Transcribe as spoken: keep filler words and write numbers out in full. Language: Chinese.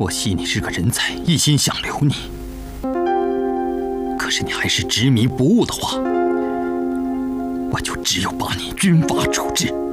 我惜你是个人才，一心想留你。可是你还是执迷不悟的话，我就只有把你军法处置。